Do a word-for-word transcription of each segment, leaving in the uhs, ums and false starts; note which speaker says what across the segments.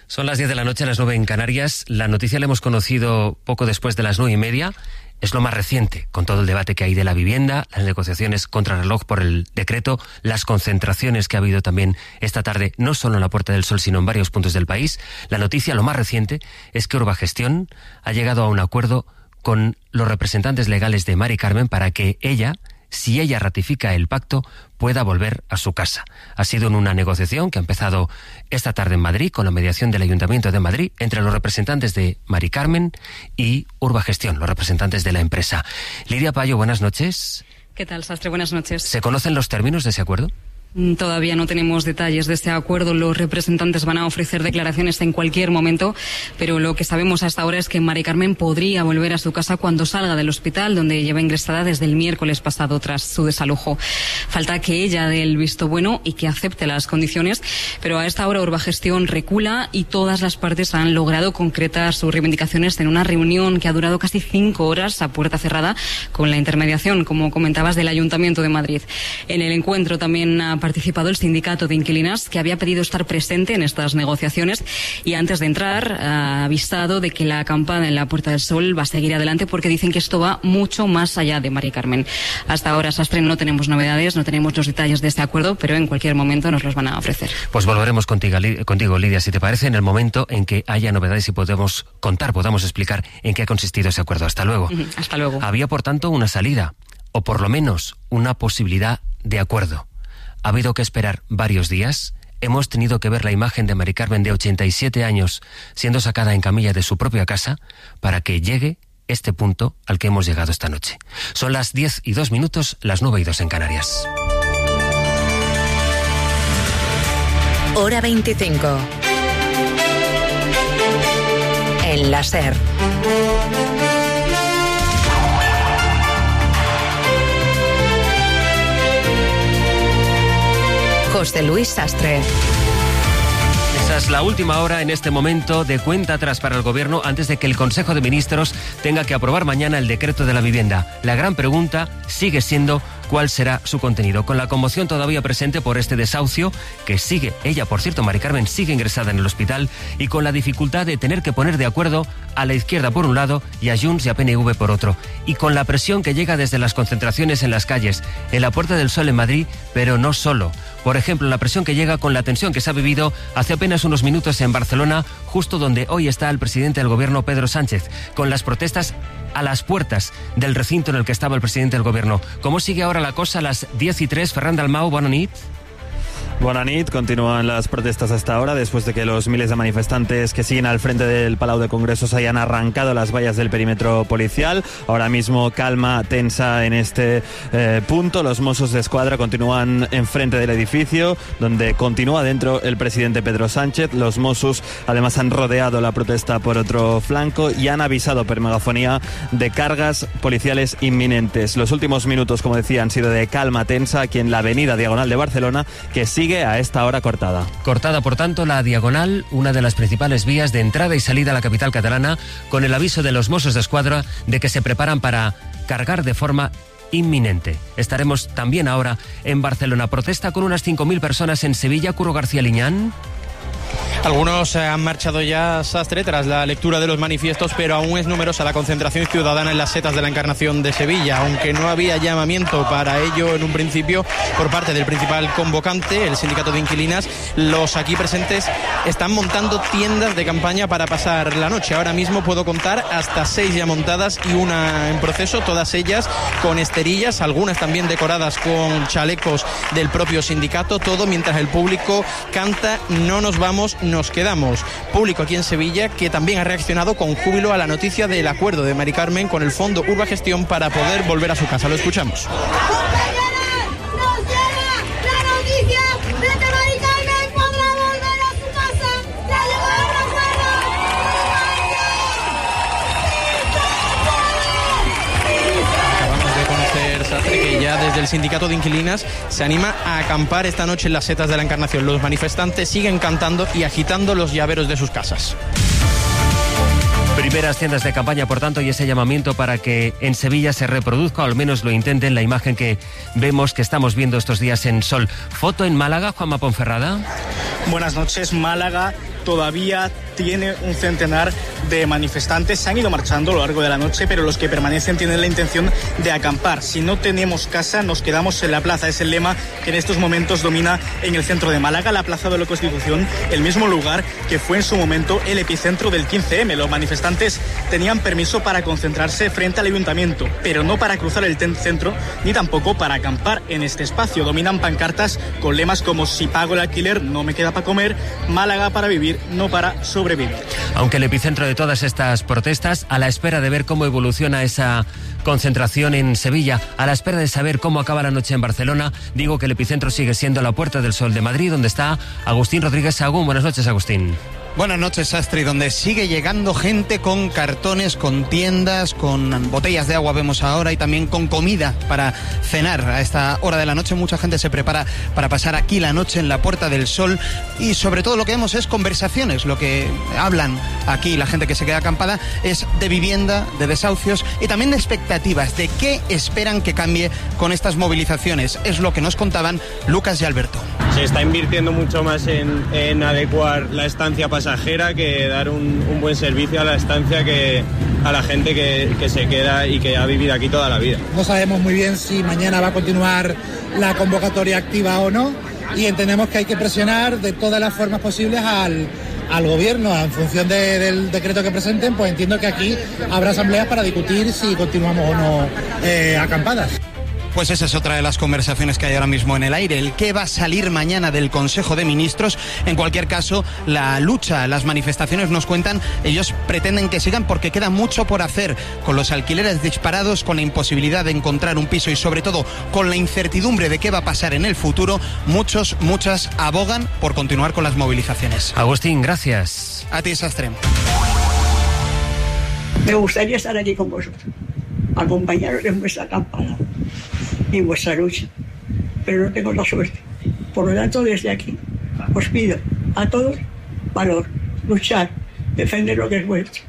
Speaker 1: Son las diez de la noche, las nueve en Canarias. La noticia la hemos conocido poco después de las nueve y media. Es lo más reciente, con todo el debate que hay de la vivienda, las negociaciones contrarreloj por el decreto, las concentraciones que ha habido también esta tarde, no solo en la Puerta del Sol, sino en varios puntos del país. La noticia, lo más reciente, es que Urbagestión ha llegado a un acuerdo con los representantes legales de Mari Carmen para que ella, si ella ratifica el pacto, pueda volver a su casa. Ha sido en una negociación que ha empezado esta tarde en Madrid, con la mediación del Ayuntamiento de Madrid, entre los representantes de Mari Carmen y Urbagestión, los representantes de la empresa. Lidia Payo, buenas noches.
Speaker 2: ¿Qué tal, Sastre? Buenas noches.
Speaker 1: ¿Se conocen los términos de ese acuerdo?
Speaker 2: Todavía no tenemos detalles de este acuerdo. Los representantes van a ofrecer declaraciones en cualquier momento, pero lo que sabemos hasta ahora es que Mari Carmen podría volver a su casa cuando salga del hospital, donde lleva ingresada desde el miércoles pasado tras su desalojo. Falta que ella dé el visto bueno y que acepte las condiciones, pero a esta hora Urbagestión recula y todas las partes han logrado concretar sus reivindicaciones en una reunión que ha durado casi cinco horas a puerta cerrada, con la intermediación, como comentabas, del Ayuntamiento de Madrid. En el encuentro también ha participado el sindicato de inquilinas, que había pedido estar presente en estas negociaciones, y antes de entrar ha avisado de que la acampada en la Puerta del Sol va a seguir adelante, porque dicen que esto va mucho más allá de Mari Carmen. Hasta ahora, Sastre, no tenemos novedades, no tenemos los detalles de este acuerdo, pero en cualquier momento nos los van a ofrecer.
Speaker 1: Pues volveremos contigo, contigo Lidia, si te parece, en el momento en que haya novedades y podemos contar, podamos explicar en qué ha consistido ese acuerdo. Hasta luego.
Speaker 2: Uh-huh. Hasta luego.
Speaker 1: Había, por tanto, una salida, o por lo menos una posibilidad de acuerdo. Ha habido que esperar varios días. Hemos tenido que ver la imagen de Mari Carmen, de ochenta y siete años, siendo sacada en camilla de su propia casa para que llegue este punto al que hemos llegado esta noche. Son las diez y dos minutos, las nueve y dos en Canarias.
Speaker 3: Hora veinticinco. En la SER. José Luis Sastre.
Speaker 1: Esa es la última hora en este momento de cuenta atrás para el Gobierno antes de que el Consejo de Ministros tenga que aprobar mañana el decreto de la vivienda. La gran pregunta sigue siendo cuál será su contenido, con la conmoción todavía presente por este desahucio que sigue, ella por cierto, Mari Carmen, sigue ingresada en el hospital, y con la dificultad de tener que poner de acuerdo a la izquierda por un lado y a Junts y a P N V por otro, y con la presión que llega desde las concentraciones en las calles, en la Puerta del Sol en Madrid, pero no solo. Por ejemplo, la presión que llega con la tensión que se ha vivido hace apenas unos minutos en Barcelona, justo donde hoy está el presidente del Gobierno, Pedro Sánchez, con las protestas a las puertas del recinto en el que estaba el presidente del Gobierno. ¿Cómo sigue ahora la cosa a las diez y tres? Ferran Dalmau, bona nit.
Speaker 4: Buenas noches, continúan las protestas hasta ahora después de que los miles de manifestantes que siguen al frente del Palau de Congresos hayan arrancado las vallas del perímetro policial. Ahora mismo calma tensa en este eh, punto. Los Mossos de Escuadra continúan enfrente del edificio donde continúa dentro el presidente Pedro Sánchez. Los Mossos además han rodeado la protesta por otro flanco y han avisado por megafonía de cargas policiales inminentes. Los últimos minutos, como decía, han sido de calma tensa aquí en la avenida Diagonal de Barcelona, que sigue a esta hora cortada.
Speaker 1: Cortada, por tanto, la Diagonal, una de las principales vías de entrada y salida a la capital catalana, con el aviso de los Mossos de Escuadra de que se preparan para cargar de forma inminente. Estaremos también ahora en Barcelona. Protesta con unas cinco mil personas en Sevilla. Curro García Liñán.
Speaker 5: Algunos han marchado ya, Sastre, tras la lectura de los manifiestos, pero aún es numerosa la concentración ciudadana en las setas de la Encarnación de Sevilla, aunque no había llamamiento para ello en un principio por parte del principal convocante, el sindicato de inquilinas. Los aquí presentes están montando tiendas de campaña para pasar la noche. Ahora mismo puedo contar hasta seis ya montadas y una en proceso, todas ellas con esterillas, algunas también decoradas con chalecos del propio sindicato, todo mientras el público canta "No nos vamos, nos quedamos". Público aquí en Sevilla que también ha reaccionado con júbilo a la noticia del acuerdo de Mari Carmen con el Fondo Urbagestión para poder volver a su casa. Lo escuchamos. Que ya desde el sindicato de inquilinas se anima a acampar esta noche en las setas de la Encarnación. Los manifestantes siguen cantando y agitando los llaveros de sus casas.
Speaker 1: Primeras tiendas de campaña, por tanto, y ese llamamiento para que en Sevilla se reproduzca, o al menos lo intenten, la imagen que vemos, que estamos viendo estos días en Sol. Foto en Málaga, Juanma Ponferrada.
Speaker 6: Buenas noches. Málaga todavía tiene un centenar de manifestantes. Se han ido marchando a lo largo de la noche, pero los que permanecen tienen la intención de acampar. Si no tenemos casa, nos quedamos en la plaza. Es el lema que en estos momentos domina en el centro de Málaga, la Plaza de la Constitución, el mismo lugar que fue en su momento el epicentro del quince eme. Los manifestantes tenían permiso para concentrarse frente al ayuntamiento, pero no para cruzar el centro ni tampoco para acampar en este espacio. Dominan pancartas con lemas como: si pago el alquiler, no me queda para comer; Málaga para vivir, no para sobrevivir.
Speaker 1: Aunque el epicentro de todas estas protestas, a la espera de ver cómo evoluciona esa concentración en Sevilla, a la espera de saber cómo acaba la noche en Barcelona, digo que el epicentro sigue siendo la Puerta del Sol de Madrid, donde está Agustín Rodríguez Sagún. Buenas noches, Agustín.
Speaker 7: Buenas noches, Sastre, donde sigue llegando gente con cartones, con tiendas, con botellas de agua, vemos ahora, y también con comida para cenar a esta hora de la noche. Mucha gente se prepara para pasar aquí la noche en la Puerta del Sol, y sobre todo lo que vemos es conversaciones. Lo que hablan aquí la gente que se queda acampada es de vivienda, de desahucios y también de expectativas, de qué esperan que cambie con estas movilizaciones. Es lo que nos contaban Lucas y Alberto.
Speaker 8: Se está invirtiendo mucho más en, en adecuar la estancia pasajera que dar un, un buen servicio a la estancia, que a la gente que, que se queda y que ha vivido aquí toda la vida.
Speaker 9: No sabemos muy bien si mañana va a continuar la convocatoria activa o no, y entendemos que hay que presionar de todas las formas posibles al, al gobierno. En función de, del decreto que presenten, pues entiendo que aquí habrá asambleas para discutir si continuamos o no eh, acampadas.
Speaker 7: Pues esa es otra de las conversaciones que hay ahora mismo en el aire, el qué va a salir mañana del Consejo de Ministros. En cualquier caso, la lucha, las manifestaciones nos cuentan, ellos pretenden que sigan porque queda mucho por hacer, con los alquileres disparados, con la imposibilidad de encontrar un piso y sobre todo con la incertidumbre de qué va a pasar en el futuro. Muchos, muchas abogan por continuar con las movilizaciones.
Speaker 1: Agustín, gracias.
Speaker 7: A ti, Sastre.
Speaker 10: Me gustaría estar aquí con vosotros, acompañaros en vuestra acampada y vuestra lucha, pero no tengo la suerte. Por lo tanto, desde aquí os pido a todos valor, luchar, defender lo que es vuestro,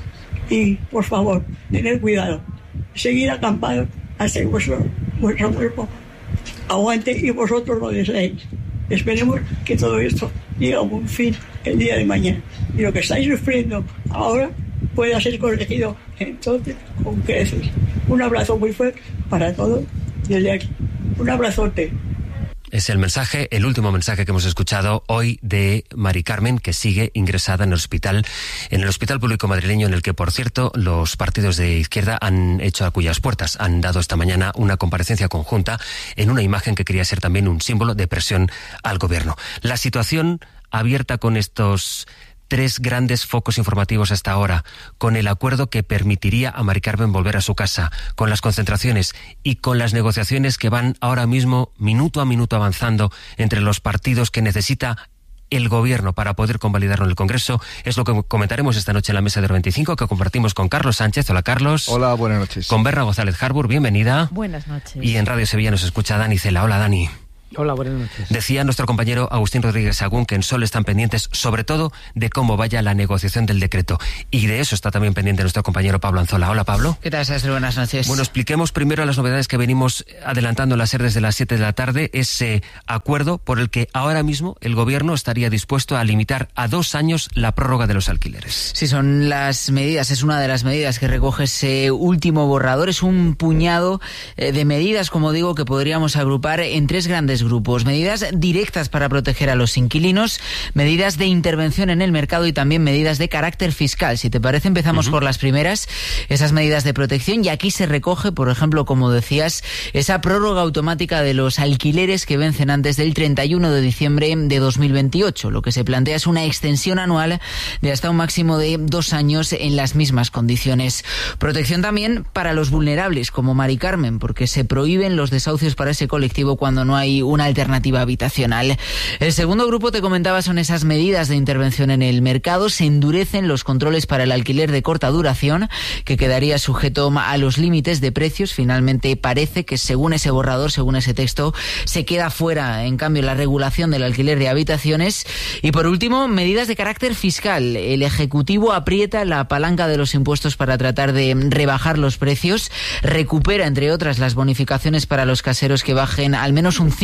Speaker 10: y por favor, tened cuidado, seguir acampados hasta que vuestro, vuestro cuerpo aguante y vosotros lo deseéis. Esperemos que todo esto llegue a un fin el día de mañana, y lo que estáis sufriendo ahora pueda ser corregido entonces con creces. Un abrazo muy fuerte para todos desde aquí. Un abrazote.
Speaker 1: Es el mensaje, el último mensaje que hemos escuchado hoy de Mari Carmen, que sigue ingresada en el hospital, en el Hospital Público Madrileño, en el que, por cierto, los partidos de izquierda han hecho a cuyas puertas han dado esta mañana una comparecencia conjunta en una imagen que quería ser también un símbolo de presión al gobierno. La situación abierta con estos tres grandes focos informativos hasta ahora, con el acuerdo que permitiría a Mari Carmen volver a su casa, con las concentraciones y con las negociaciones que van ahora mismo minuto a minuto avanzando entre los partidos que necesita el gobierno para poder convalidarlo en el Congreso, es lo que comentaremos esta noche en la mesa de veinticinco, que compartimos con Carlos Sánchez. Hola, Carlos.
Speaker 11: Hola, buenas noches.
Speaker 1: Con Berra González Harbour, bienvenida.
Speaker 12: Buenas noches.
Speaker 1: Y en Radio Sevilla nos escucha Dani Cela. Hola, Dani.
Speaker 12: Hola, buenas noches.
Speaker 1: Decía nuestro compañero Agustín Rodríguez Sagún que en Sol están pendientes sobre todo de cómo vaya la negociación del decreto, y de eso está también pendiente nuestro compañero Pablo Anzola. Hola, Pablo.
Speaker 13: ¿Qué tal, Sastre? Buenas noches.
Speaker 1: Bueno, expliquemos primero las novedades que venimos adelantando en la SER desde las siete de la tarde, ese acuerdo por el que ahora mismo el gobierno estaría dispuesto a limitar a dos años la prórroga de los alquileres.
Speaker 13: Sí, son las medidas, es una de las medidas que recoge ese último borrador, es un puñado de medidas, como digo, que podríamos agrupar en tres grandes grupos. Medidas directas para proteger a los inquilinos, medidas de intervención en el mercado y también medidas de carácter fiscal. Si te parece, empezamos uh-huh. por las primeras, esas medidas de protección, y aquí se recoge, por ejemplo, como decías, esa prórroga automática de los alquileres que vencen antes del treinta y uno de diciembre de dos mil veintiocho. Lo que se plantea es una extensión anual de hasta un máximo de dos años en las mismas condiciones. Protección también para los vulnerables, como Mari Carmen, porque se prohíben los desahucios para ese colectivo cuando no hay una alternativa habitacional. El segundo grupo, te comentaba, son esas medidas de intervención en el mercado. Se endurecen los controles para el alquiler de corta duración, que quedaría sujeto a los límites de precios. Finalmente parece que, según ese borrador, según ese texto, se queda fuera, en cambio, la regulación del alquiler de habitaciones. Y por último, medidas de carácter fiscal. El Ejecutivo aprieta la palanca de los impuestos para tratar de rebajar los precios. Recupera, entre otras, las bonificaciones para los caseros que bajen al menos un cinco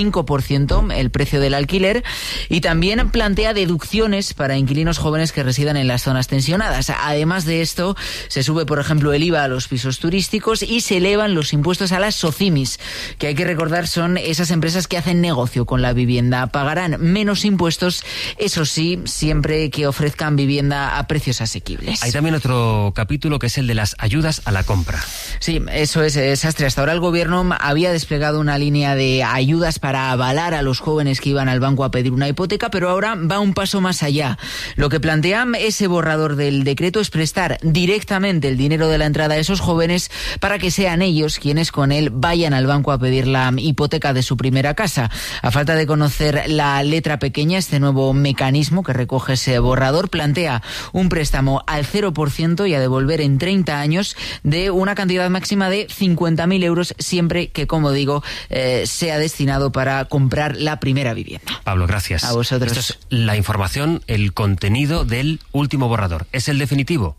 Speaker 13: cinco por ciento el precio del alquiler y también plantea deducciones para inquilinos jóvenes que residan en las zonas tensionadas. Además de esto, se sube, por ejemplo, el I V A a los pisos turísticos y se elevan los impuestos a las SOCIMIS, que hay que recordar son esas empresas que hacen negocio con la vivienda. Pagarán menos impuestos, eso sí, siempre que ofrezcan vivienda a precios asequibles.
Speaker 1: Hay también otro capítulo que es el de las ayudas a la compra.
Speaker 13: Sí, eso es, Sastre. Hasta ahora el gobierno había desplegado una línea de ayudas para avalar a los jóvenes que iban al banco a pedir una hipoteca, pero ahora va un paso más allá. Lo que plantea ese borrador del decreto es prestar directamente el dinero de la entrada a esos jóvenes para que sean ellos quienes con él vayan al banco a pedir la hipoteca de su primera casa. A falta de conocer la letra pequeña, este nuevo mecanismo que recoge ese borrador plantea un préstamo al cero por ciento y a devolver en treinta años de una cantidad máxima de cincuenta mil euros, siempre que, como digo, eh, sea destinado para comprar la primera vivienda.
Speaker 1: Pablo, gracias.
Speaker 13: A vosotros.
Speaker 1: Esto es la información, el contenido del último borrador. ¿Es el definitivo?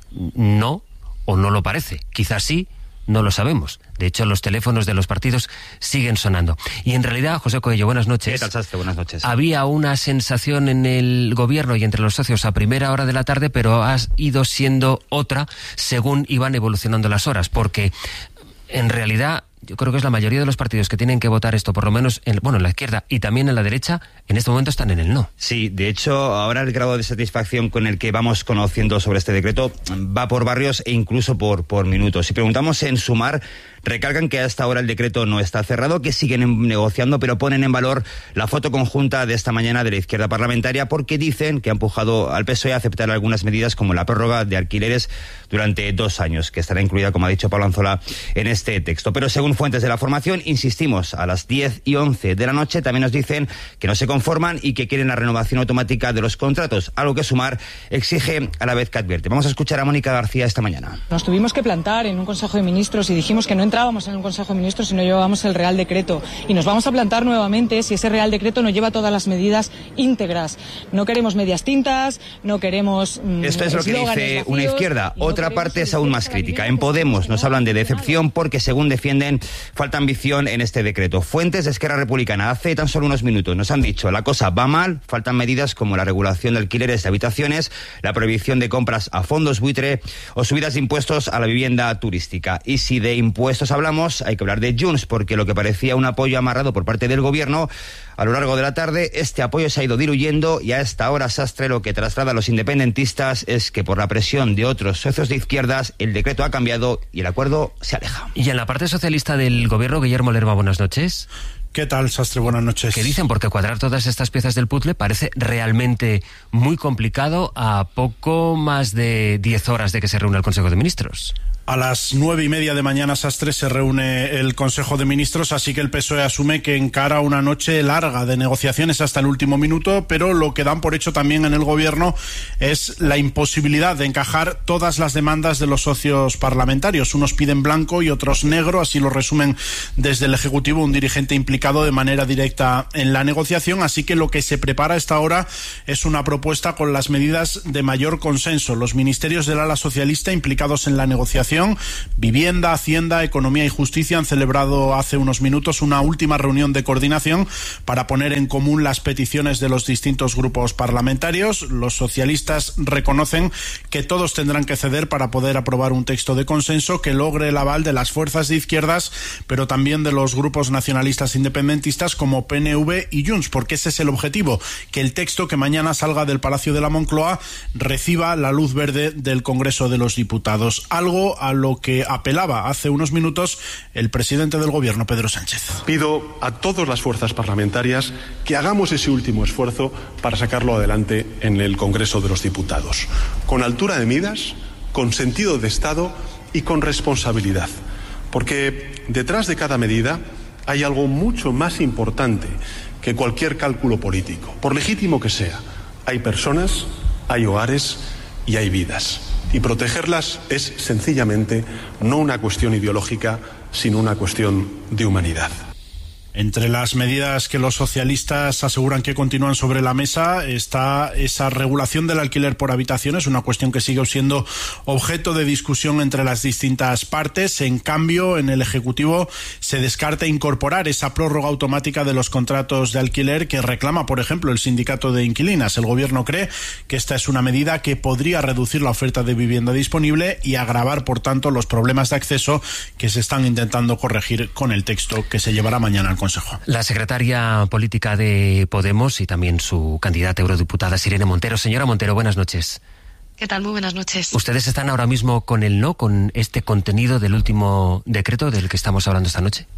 Speaker 1: No, o no lo parece. Quizás sí, no lo sabemos. De hecho, los teléfonos de los partidos siguen sonando. Y en realidad, José Coello, buenas noches.
Speaker 11: ¿Qué tal, Sastre? Buenas noches.
Speaker 1: Había una sensación en el gobierno y entre los socios a primera hora de la tarde, pero ha ido siendo otra según iban evolucionando las horas, porque en realidad yo creo que es la mayoría de los partidos que tienen que votar esto, por lo menos en, bueno, en la izquierda y también en la derecha, en este momento están en el no.
Speaker 11: Sí, de hecho, ahora el grado de satisfacción con el que vamos conociendo sobre este decreto va por barrios e incluso por, por minutos. Si preguntamos en Sumar, recalcan que hasta ahora el decreto no está cerrado, que siguen negociando, pero ponen en valor la foto conjunta de esta mañana de la izquierda parlamentaria porque dicen que ha empujado al P S O E a aceptar algunas medidas como la prórroga de alquileres durante dos años, que estará incluida, como ha dicho Pablo Anzola, en este texto. Pero según fuentes de la formación, insistimos, a las diez y once de la noche también nos dicen que no se conforman y que quieren la renovación automática de los contratos, algo que Sumar exige a la vez que advierte. Vamos a escuchar a Mónica García esta mañana.
Speaker 14: Nos tuvimos que plantar en un Consejo de Ministros y dijimos que no entrábamos en un Consejo de Ministros si no llevábamos el Real Decreto. Y nos vamos a plantar nuevamente si ese Real Decreto no lleva todas las medidas íntegras. No queremos medias tintas, no queremos mmm,
Speaker 11: Esto es lo que dice vacíos, una izquierda. No Otra parte es aún más crítica. En Podemos nos hablan de decepción porque, según defienden, falta ambición en este decreto. Fuentes de Esquerra Republicana hace tan solo unos minutos nos han dicho la cosa va mal, faltan medidas como la regulación de alquileres de habitaciones, la prohibición de compras a fondos buitre o subidas de impuestos a la vivienda turística. Y si de impuestos hablamos, hay que hablar de Junts, porque lo que parecía un apoyo amarrado por parte del gobierno, a lo largo de la tarde, este apoyo se ha ido diluyendo y a esta hora, Sastre, lo que traslada a los independentistas es que por la presión de otros socios de izquierdas, el decreto ha cambiado y el acuerdo se aleja.
Speaker 1: Y en la parte socialista del gobierno, Guillermo Lerma, buenas noches.
Speaker 15: ¿Qué tal, Sastre? Buenas noches.
Speaker 1: ¿Qué dicen? Porque cuadrar todas estas piezas del puzzle parece realmente muy complicado a poco más de diez horas de que se reúna el Consejo de Ministros.
Speaker 15: A las nueve y media de mañana, Sastre, se reúne el Consejo de Ministros, así que el P S O E asume que encara una noche larga de negociaciones hasta el último minuto, pero lo que dan por hecho también en el gobierno es la imposibilidad de encajar todas las demandas de los socios parlamentarios. Unos piden blanco y otros negro, así lo resumen desde el Ejecutivo un dirigente implicado de manera directa en la negociación, así que lo que se prepara a esta hora es una propuesta con las medidas de mayor consenso. Los ministerios del ala socialista implicados en la negociación, Vivienda, Hacienda, Economía y Justicia, han celebrado hace unos minutos una última reunión de coordinación para poner en común las peticiones de los distintos grupos parlamentarios. Los socialistas reconocen que todos tendrán que ceder para poder aprobar un texto de consenso que logre el aval de las fuerzas de izquierdas, pero también de los grupos nacionalistas independentistas como P N V y Junts, porque ese es el objetivo, que el texto que mañana salga del Palacio de la Moncloa reciba la luz verde del Congreso de los Diputados. Algo a lo que apelaba hace unos minutos el presidente del Gobierno, Pedro Sánchez.
Speaker 16: Pido a todas las fuerzas parlamentarias que hagamos ese último esfuerzo para sacarlo adelante en el Congreso de los Diputados, con altura de miras, con sentido de Estado y con responsabilidad, porque detrás de cada medida hay algo mucho más importante que cualquier cálculo político, por legítimo que sea. Hay personas, hay hogares y hay vidas. Y protegerlas es sencillamente no una cuestión ideológica, sino una cuestión de humanidad.
Speaker 15: Entre las medidas que los socialistas aseguran que continúan sobre la mesa está esa regulación del alquiler por habitaciones, una cuestión que sigue siendo objeto de discusión entre las distintas partes. En cambio, en el Ejecutivo se descarta incorporar esa prórroga automática de los contratos de alquiler que reclama, por ejemplo, el sindicato de inquilinas. El Gobierno cree que esta es una medida que podría reducir la oferta de vivienda disponible y agravar, por tanto, los problemas de acceso que se están intentando corregir con el texto que se llevará mañana al Consejo.
Speaker 1: La secretaria política de Podemos y también su candidata eurodiputada, Irene Montero. Señora Montero, buenas noches.
Speaker 17: ¿Qué tal? Muy buenas noches.
Speaker 1: ¿Ustedes están ahora mismo con el no, con este contenido del último decreto del que estamos hablando esta noche?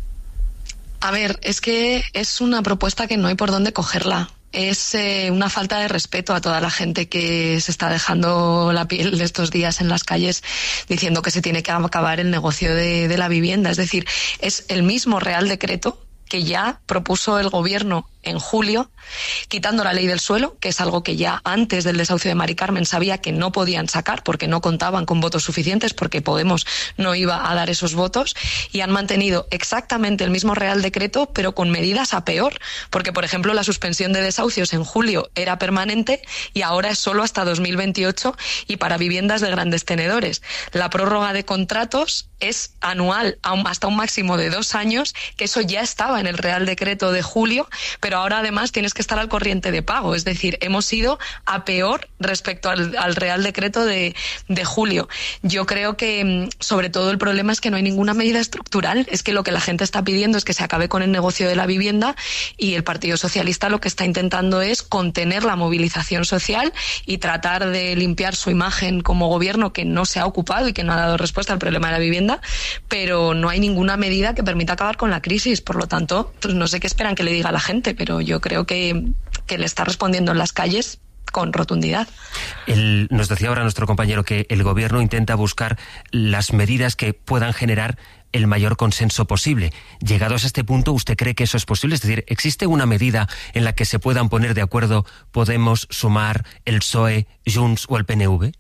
Speaker 17: A ver, es que es una propuesta que no hay por dónde cogerla. Es eh, una falta de respeto a toda la gente que se está dejando la piel estos días en las calles diciendo que se tiene que acabar el negocio de, de la vivienda. Es decir, es el mismo Real Decreto que ya propuso el Gobierno en julio, quitando la ley del suelo, que es algo que ya antes del desahucio de Mari Carmen sabía que no podían sacar porque no contaban con votos suficientes, porque Podemos no iba a dar esos votos, y han mantenido exactamente el mismo Real Decreto, pero con medidas a peor, porque, por ejemplo, la suspensión de desahucios en julio era permanente y ahora es solo hasta dos mil veintiocho y para viviendas de grandes tenedores. La prórroga de contratos es anual, hasta un máximo de dos años, que eso ya estaba en el Real Decreto de julio, pero ahora además tienes que estar al corriente de pago. Es decir, hemos ido a peor respecto al, al Real Decreto de, de julio. Yo creo que sobre todo el problema es que no hay ninguna medida estructural. Es que lo que la gente está pidiendo es que se acabe con el negocio de la vivienda y el Partido Socialista lo que está intentando es contener la movilización social y tratar de limpiar su imagen como gobierno que no se ha ocupado y que no ha dado respuesta al problema de la vivienda, pero no hay ninguna medida que permita acabar con la crisis. Por lo tanto, pues no sé qué esperan que le diga a la gente, pero yo creo que, que le está respondiendo en las calles con rotundidad.
Speaker 1: El, nos decía ahora nuestro compañero que el Gobierno intenta buscar las medidas que puedan generar el mayor consenso posible. Llegados a este punto, ¿usted cree que eso es posible? Es decir, ¿existe una medida en la que se puedan poner de acuerdo Podemos, Sumar, el P S O E, Junts o el P N V?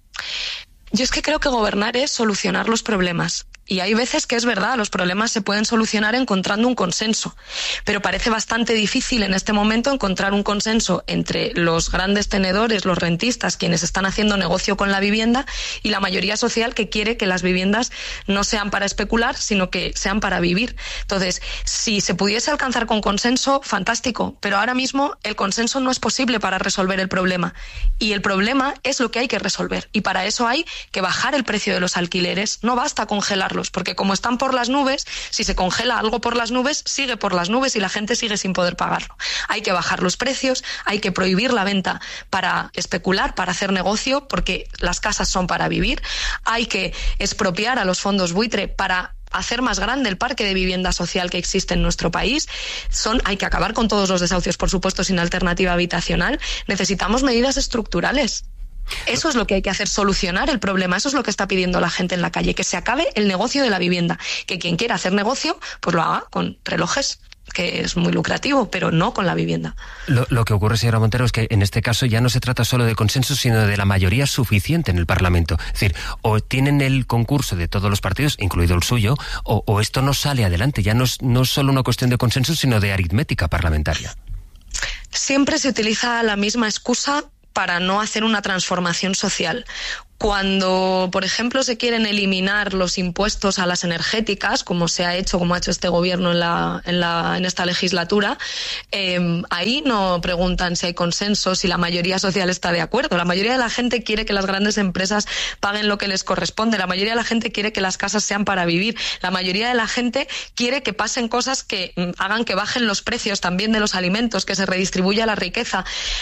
Speaker 17: Yo es que creo que gobernar es solucionar los problemas. Y hay veces que es verdad, los problemas se pueden solucionar encontrando un consenso, pero parece bastante difícil en este momento encontrar un consenso entre los grandes tenedores, los rentistas, quienes están haciendo negocio con la vivienda, y la mayoría social que quiere que las viviendas no sean para especular, sino que sean para vivir. Entonces, si se pudiese alcanzar con consenso, fantástico, pero ahora mismo el consenso no es posible para resolver el problema, y el problema es lo que hay que resolver, y para eso hay que bajar el precio de los alquileres. No basta congelar, porque como están por las nubes, si se congela algo por las nubes, sigue por las nubes y la gente sigue sin poder pagarlo. Hay que bajar los precios, hay que prohibir la venta para especular, para hacer negocio, porque las casas son para vivir. Hay que expropiar a los fondos buitre para hacer más grande el parque de vivienda social que existe en nuestro país. Son, hay que acabar con todos los desahucios, por supuesto, sin alternativa habitacional. Necesitamos medidas estructurales. Eso es lo que hay que hacer, solucionar el problema. Eso es lo que está pidiendo la gente en la calle, que se acabe el negocio de la vivienda, que quien quiera hacer negocio pues lo haga con relojes, que es muy lucrativo, pero no con la vivienda.
Speaker 1: Lo, lo que ocurre, señora Montero, es que en este caso ya no se trata solo de consenso, sino de la mayoría suficiente en el Parlamento. Es decir, o tienen el concurso de todos los partidos, incluido el suyo, o, o esto no sale adelante. Ya no es, no es solo una cuestión de consenso, sino de aritmética parlamentaria.
Speaker 17: Siempre se utiliza la misma excusa para no hacer una transformación social. Cuando, por ejemplo, se quieren eliminar los impuestos a las energéticas, como se ha hecho, como ha hecho este gobierno en la, en la, en esta legislatura, eh, ahí no preguntan si hay consenso, si la mayoría social está de acuerdo. La mayoría de la gente quiere que las grandes empresas paguen lo que les corresponde. La mayoría de la gente quiere que las casas sean para vivir. La mayoría de la gente quiere que pasen cosas que hagan que bajen los precios también de los alimentos, que se redistribuya la riqueza.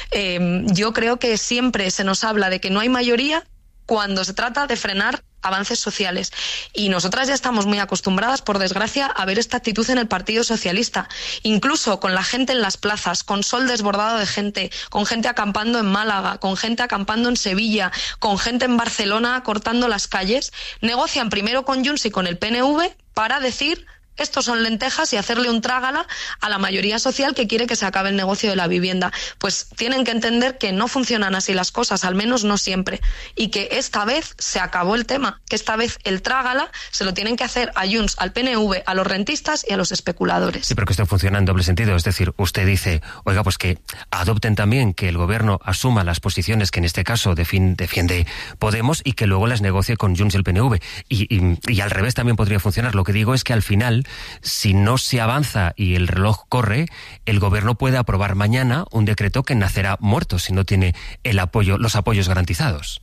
Speaker 17: Eh, yo creo que siempre se nos habla de que no hay mayoría cuando se trata de frenar avances sociales. Y nosotras ya estamos muy acostumbradas, por desgracia, a ver esta actitud en el Partido Socialista. Incluso con la gente en las plazas, con sol desbordado de gente, con gente acampando en Málaga, con gente acampando en Sevilla, con gente en Barcelona cortando las calles, negocian primero con Junts y con el P N V para decir Estos son lentejas y hacerle un trágala a la mayoría social que quiere que se acabe el negocio de la vivienda. Pues tienen que entender que no funcionan así las cosas, al menos no siempre, y que esta vez se acabó el tema, que esta vez el trágala se lo tienen que hacer a Junts, al P N V, a los rentistas y a los especuladores.
Speaker 1: Sí, pero que esto funciona en doble sentido, es decir, usted dice, oiga, pues que adopten también que el gobierno asuma las posiciones que en este caso defiende Podemos y que luego las negocie con Junts y el P N V. Y, y, y al revés también podría funcionar. Lo que digo es que al final, si no se avanza y el reloj corre, el gobierno puede aprobar mañana un decreto que nacerá muerto si no tiene el apoyo, los apoyos garantizados.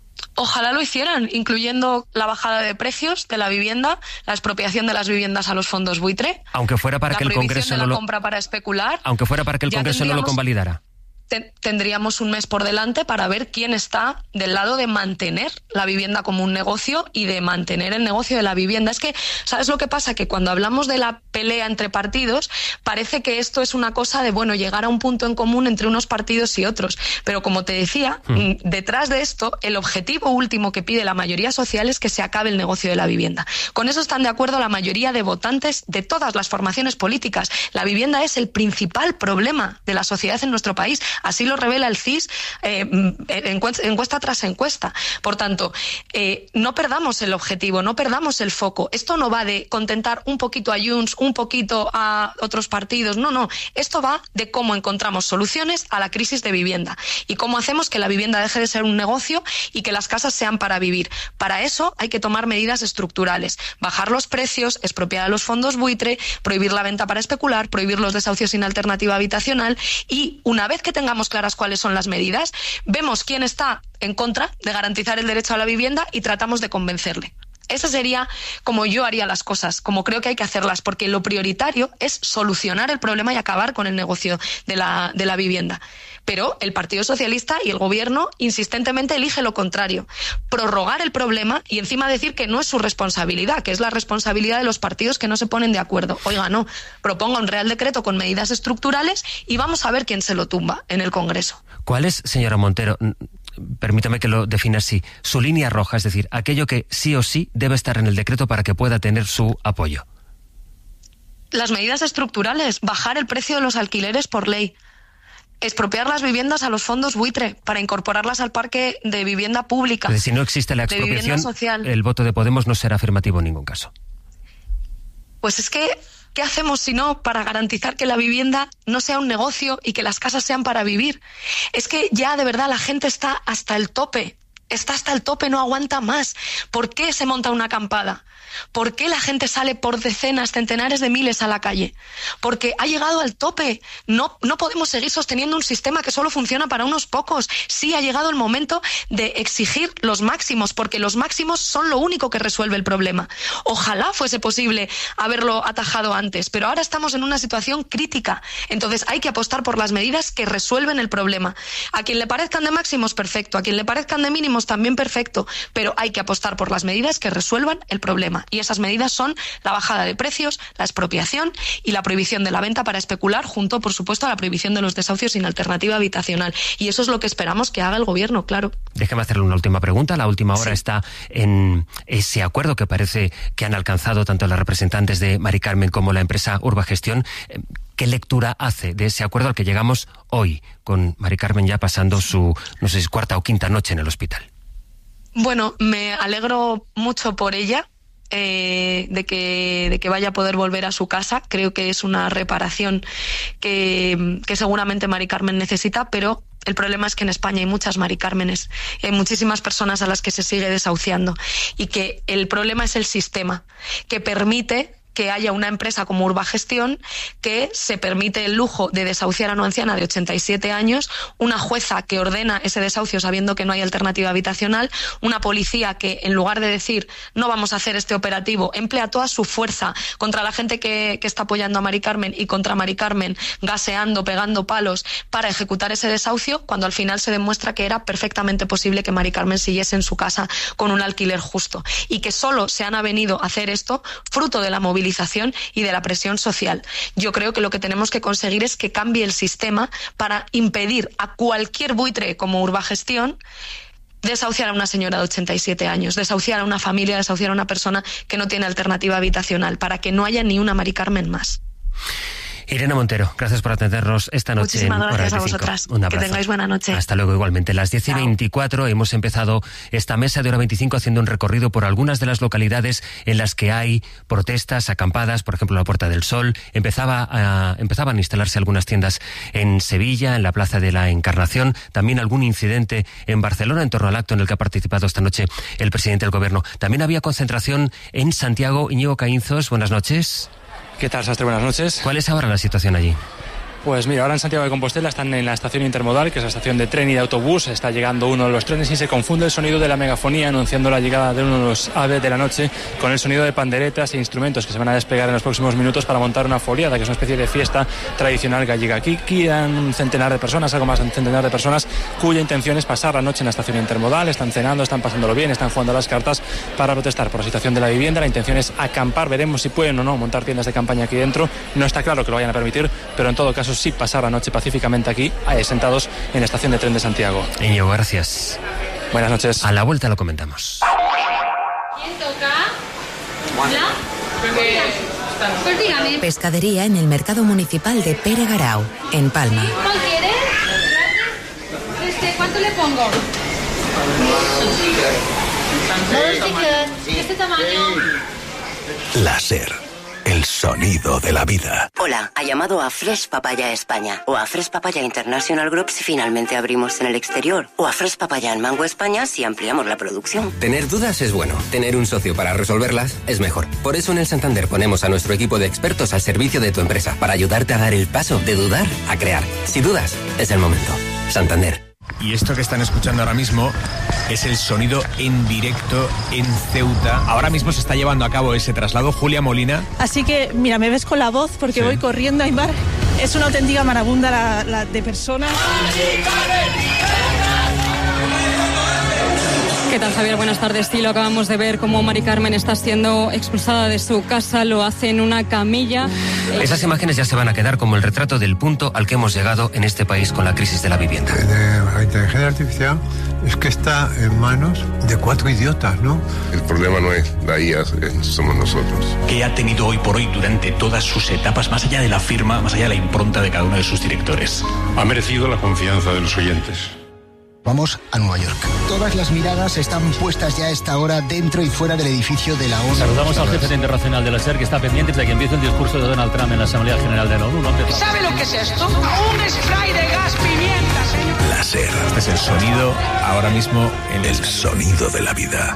Speaker 17: Ojalá lo hicieran, incluyendo la bajada de precios de la vivienda, la expropiación de las viviendas a los fondos buitre,
Speaker 1: aunque fuera para que el Congreso no lo
Speaker 17: compra para especular,
Speaker 1: aunque fuera para que el Congreso no lo convalidara.
Speaker 17: Tendríamos un mes por delante para ver quién está del lado de mantener la vivienda como un negocio y de mantener el negocio de la vivienda. Es que, ¿sabes lo que pasa? Que cuando hablamos de la pelea entre partidos, parece que esto es una cosa de, bueno, llegar a un punto en común entre unos partidos y otros. Pero como te decía, mm. detrás de esto, el objetivo último que pide la mayoría social es que se acabe el negocio de la vivienda. Con eso están de acuerdo la mayoría de votantes de todas las formaciones políticas. La vivienda es el principal problema de la sociedad en nuestro país. Así lo revela el C I S eh, encuesta tras encuesta. Por tanto, eh, no perdamos el objetivo, no perdamos el foco. Esto no va de contentar un poquito a Junts, un poquito a otros partidos. No, no. Esto va de cómo encontramos soluciones a la crisis de vivienda y cómo hacemos que la vivienda deje de ser un negocio y que las casas sean para vivir. Para eso hay que tomar medidas estructurales. Bajar los precios, expropiar a los fondos buitre, prohibir la venta para especular, prohibir los desahucios sin alternativa habitacional y, una vez que tengamos claras cuáles son las medidas, vemos quién está en contra de garantizar el derecho a la vivienda y tratamos de convencerle. Esa sería como yo haría las cosas, como creo que hay que hacerlas, porque lo prioritario es solucionar el problema y acabar con el negocio de la, de la vivienda. Pero el Partido Socialista y el Gobierno insistentemente elige lo contrario, prorrogar el problema y encima decir que no es su responsabilidad, que es la responsabilidad de los partidos que no se ponen de acuerdo. Oiga, no, proponga un Real Decreto con medidas estructurales y vamos a ver quién se lo tumba en el Congreso.
Speaker 1: ¿Cuál es, señora Montero, permítame que lo defina así, su línea roja, es decir, aquello que sí o sí debe estar en el decreto para que pueda tener su apoyo?
Speaker 17: Las medidas estructurales, bajar el precio de los alquileres por ley, expropiar las viviendas a los fondos buitre para incorporarlas al parque de vivienda pública.
Speaker 1: Es decir, si no existe la expropiación, el voto de Podemos no será afirmativo en ningún caso.
Speaker 17: Pues es que, ¿qué hacemos si no para garantizar que la vivienda no sea un negocio y que las casas sean para vivir? Es que ya de verdad la gente está hasta el tope. Está hasta el tope, no aguanta más. ¿Por qué se monta una acampada? ¿Por qué la gente sale por decenas, centenares de miles a la calle? Porque ha llegado al tope. No, no podemos seguir sosteniendo un sistema que solo funciona para unos pocos. Sí, ha llegado el momento de exigir los máximos, porque los máximos son lo único que resuelve el problema. Ojalá fuese posible haberlo atajado antes, pero ahora estamos en una situación crítica. Entonces hay que apostar por las medidas que resuelven el problema. A quien le parezcan de máximos, perfecto. A quien le parezcan de mínimos, también perfecto. Pero hay que apostar por las medidas que resuelvan el problema. Y esas medidas son la bajada de precios, la expropiación y la prohibición de la venta para especular, junto, por supuesto, a la prohibición de los desahucios sin alternativa habitacional. Y eso es lo que esperamos que haga el Gobierno, claro.
Speaker 1: Déjeme hacerle una última pregunta. La última hora sí. está en ese acuerdo que parece que han alcanzado tanto las representantes de Mari Carmen como la empresa Urbagestión. ¿Qué lectura hace de ese acuerdo al que llegamos hoy, con Mari Carmen ya pasando su, no sé si cuarta o quinta noche en el hospital?
Speaker 17: Bueno, me alegro mucho por ella. Eh, de que de que vaya a poder volver a su casa. Creo que es una reparación que, que seguramente Mari Carmen necesita, pero el problema es que en España hay muchas Mari Cármenes, hay muchísimas personas a las que se sigue desahuciando y que el problema es el sistema que permite que haya una empresa como Urbagestión que se permite el lujo de desahuciar a una anciana de ochenta y siete años, una jueza que ordena ese desahucio sabiendo que no hay alternativa habitacional, una policía que en lugar de decir no vamos a hacer este operativo, emplea toda su fuerza contra la gente que, que está apoyando a Mari Carmen y contra Mari Carmen, gaseando, pegando palos para ejecutar ese desahucio, cuando al final se demuestra que era perfectamente posible que Mari Carmen siguiese en su casa con un alquiler justo y que solo se han avenido a hacer esto fruto de la movilización y de la presión social. Yo creo que lo que tenemos que conseguir es que cambie el sistema para impedir a cualquier buitre como Urbagestión desahuciar a una señora de ochenta y siete años, desahuciar a una familia, desahuciar a una persona que no tiene alternativa habitacional, para que no haya ni una Mari Carmen más.
Speaker 1: Irene Montero, gracias por atendernos esta noche.
Speaker 17: Muchísimas
Speaker 1: en
Speaker 17: gracias
Speaker 1: Hora
Speaker 17: a
Speaker 1: veinticinco.
Speaker 17: vosotras.
Speaker 1: Un abrazo.
Speaker 17: Que tengáis buena noche.
Speaker 1: Hasta luego, igualmente. Las diez y veinticuatro hemos empezado esta mesa de Hora veinticinco haciendo un recorrido por algunas de las localidades en las que hay protestas, acampadas, por ejemplo, la Puerta del Sol. Empezaba a, empezaban a instalarse algunas tiendas en Sevilla, en la Plaza de la Encarnación. También algún incidente en Barcelona en torno al acto en el que ha participado esta noche el presidente del Gobierno. También había concentración en Santiago. Íñigo Caínzos, buenas noches.
Speaker 18: ¿Qué tal, Sastre? Buenas noches.
Speaker 1: ¿Cuál es ahora la situación allí?
Speaker 18: Pues mira, ahora en Santiago de Compostela están en la estación intermodal, que es la estación de tren y de autobús. Está llegando uno de los trenes y se confunde el sonido de la megafonía anunciando la llegada de uno de los A V E de la noche con el sonido de panderetas e instrumentos que se van a desplegar en los próximos minutos para montar una foliada, que es una especie de fiesta tradicional gallega. Aquí quedan un centenar de personas, algo más de un centenar de personas, cuya intención es pasar la noche en la estación intermodal. Están cenando, están pasándolo bien, están jugando a las cartas para protestar por la situación de la vivienda. La intención es acampar, veremos si pueden o no montar tiendas de campaña aquí dentro. No está claro que lo vayan a permitir, pero en todo caso sí pasar la noche pacíficamente aquí, sentados en la estación de tren de Santiago.
Speaker 1: Íñigo, gracias.
Speaker 18: Buenas noches.
Speaker 1: A la vuelta lo comentamos.
Speaker 19: ¿Quién toca? ¿Hola? Pues dígame.
Speaker 3: Pescadería en el mercado municipal de Pere Garau, en Palma.
Speaker 19: ¿Cuál quieres? Este, ¿cuánto le pongo? ¿De este tamaño?
Speaker 20: La SER, el sonido de la vida.
Speaker 21: Hola, ha llamado a Fresh Papaya España o a Fresh Papaya International Group si finalmente abrimos en el exterior o a Fresh Papaya en Mango España si ampliamos la producción.
Speaker 22: Tener dudas es bueno, tener un socio para resolverlas es mejor. Por eso en el Santander ponemos a nuestro equipo de expertos al servicio de tu empresa para ayudarte a dar el paso de dudar a crear. Si dudas, es el momento. Santander.
Speaker 23: Y esto que están escuchando ahora mismo es el sonido en directo en Ceuta. Ahora mismo se está llevando a cabo ese traslado. Julia Molina.
Speaker 24: Así que, mira, me ves con la voz porque sí. Voy corriendo, Aymar. Es una auténtica marabunda la, la de personas.
Speaker 2: ¿Qué tal, Javier? Buenas tardes. Sí, lo acabamos de ver cómo Mari Carmen está siendo expulsada de su casa, lo hace en una camilla.
Speaker 1: Esas imágenes ya se van a quedar como el retrato del punto al que hemos llegado en este país con la crisis de la vivienda.
Speaker 25: La inteligencia artificial es que está en manos de cuatro idiotas, ¿no?
Speaker 26: El problema no es la I A, somos nosotros.
Speaker 27: ¿Qué ha tenido hoy por hoy durante todas sus etapas, más allá de la firma, más allá de la impronta de cada uno de sus directores?
Speaker 26: Ha merecido la confianza de los oyentes.
Speaker 28: Vamos a Nueva York. Todas las miradas están puestas ya a esta hora dentro y fuera del edificio de la ONU.
Speaker 29: Saludamos al jefe internacional de la SER, que está pendiente de que empiece el discurso de Donald Trump en la Asamblea General de la ONU.
Speaker 30: ¿Sabe lo que es esto? Un spray de gas pimienta, señor.
Speaker 20: La SER.
Speaker 23: Este es el sonido ahora mismo en
Speaker 20: el sonido de la vida.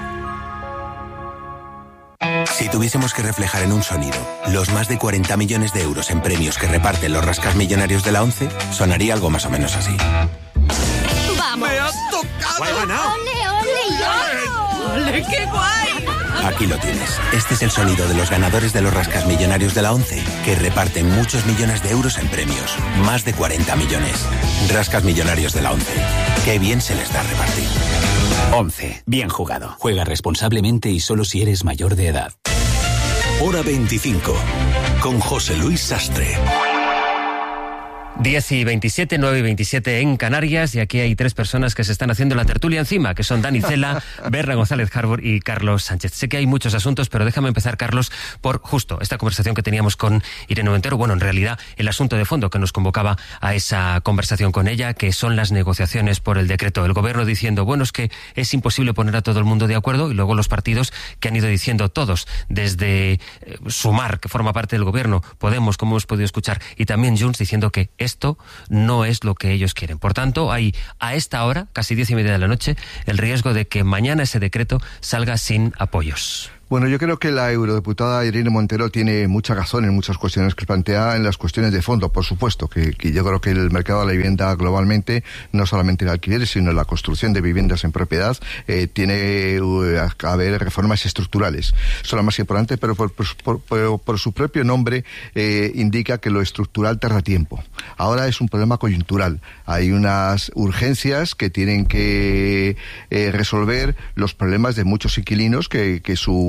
Speaker 31: Si tuviésemos que reflejar en un sonido los más de cuarenta millones de euros en premios que reparten los rascas millonarios de la ONCE, sonaría algo más o menos así.
Speaker 30: ¡Vamos! ¡Me has tocado!
Speaker 31: ¡Lo he ganado!
Speaker 30: ¡Ole, ole, ole! ¡Qué guay!
Speaker 31: Aquí lo tienes. Este es el sonido de los ganadores de los rascas millonarios de la ONCE, que reparten muchos millones de euros en premios. Más de cuarenta millones. Rascas millonarios de la ONCE. ¡Qué bien se les da repartir!
Speaker 27: ONCE. Bien jugado. Juega responsablemente y solo si eres mayor de edad.
Speaker 20: Hora veinticinco. Con José Luis Sastre.
Speaker 1: diez y veintisiete, nueve y veintisiete en Canarias, y aquí hay tres personas que se están haciendo la tertulia encima, que son Dani Cela, Berra González Harbour y Carlos Sánchez. Sé que hay muchos asuntos, pero déjame empezar, Carlos, por justo esta conversación que teníamos con Irene Montero. Bueno, en realidad, el asunto de fondo que nos convocaba a esa conversación con ella, que son las negociaciones por el decreto. El gobierno diciendo, bueno, es que es imposible poner a todo el mundo de acuerdo, y luego los partidos que han ido diciendo todos, desde eh, Sumar, que forma parte del gobierno, Podemos, como hemos podido escuchar, y también Junts, diciendo que esto no es lo que ellos quieren. Por tanto, hay a esta hora, casi diez y media de la noche, el riesgo de que mañana ese decreto salga sin apoyos.
Speaker 32: Bueno, yo creo que la eurodiputada Irene Montero tiene mucha razón en muchas cuestiones que plantea, en las cuestiones de fondo, por supuesto, que, que yo creo que el mercado de la vivienda globalmente, no solamente el alquiler, sino la construcción de viviendas en propiedad, eh, tiene uh, a haber reformas estructurales. Son las más importantes, pero por, por, por, por su propio nombre eh, indica que lo estructural tarda tiempo. Ahora es un problema coyuntural. Hay unas urgencias que tienen que eh, resolver los problemas de muchos inquilinos que, que su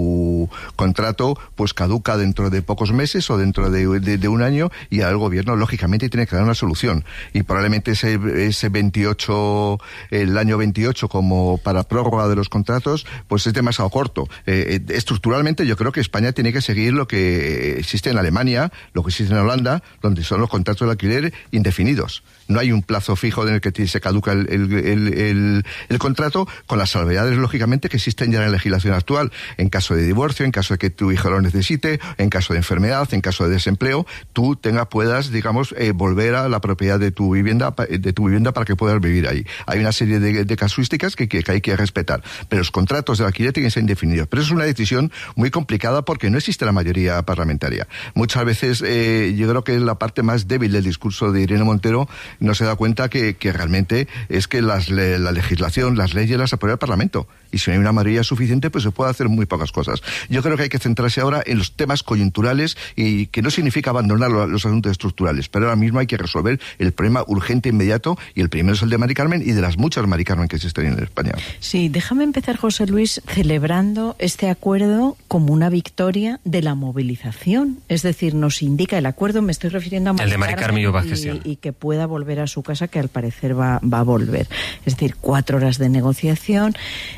Speaker 32: tu contrato pues caduca dentro de pocos meses o dentro de, de, de un año, y al gobierno lógicamente tiene que dar una solución, y probablemente ese, ese veintiocho, el año veintiocho como para prórroga de los contratos pues es demasiado corto. Eh, estructuralmente yo creo que España tiene que seguir lo que existe en Alemania, lo que existe en Holanda, donde son los contratos de alquiler indefinidos. No hay un plazo fijo en el que se caduca el, el, el, el, el contrato, con las salvedades, lógicamente, que existen ya en la legislación actual. En caso de divorcio, en caso de que tu hijo lo necesite, en caso de enfermedad, en caso de desempleo, tú tengas, puedas, digamos, eh, volver a la propiedad de tu vivienda, de tu vivienda para que puedas vivir ahí. Hay una serie de, de casuísticas que, que, que hay que respetar. Pero los contratos de alquiler tienen que ser indefinidos. Pero eso es una decisión muy complicada porque no existe la mayoría parlamentaria. Muchas veces, eh, yo creo que es la parte más débil del discurso de Irene Montero, no se da cuenta que, que realmente es que las, la legislación, las leyes las aprueba el Parlamento, y si no hay una mayoría suficiente pues se puede hacer muy pocas cosas. Yo creo que hay que centrarse ahora en los temas coyunturales, y que no significa abandonar los asuntos estructurales, pero ahora mismo hay que resolver el problema urgente, inmediato, y el primero es el de Mari Carmen y de las muchas Mari Carmen que existen en España.
Speaker 4: Sí, déjame empezar, José Luis, celebrando este acuerdo como una victoria de la movilización, es decir, nos indica el acuerdo, me estoy refiriendo a Mari,
Speaker 1: el de Mari Carmen y Vázquez,
Speaker 4: y, y que pueda volver a su casa, que al parecer va, va a volver. Es decir, cuatro horas de negociación.